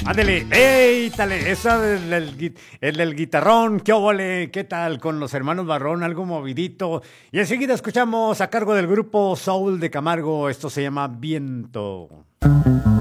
Ándele, ¡ey! Tale, esa el del guitarrón, qué óvole, qué tal con los hermanos Barrón, algo movidito. Y enseguida escuchamos a cargo del grupo Soul de Camargo, esto se llama Viento.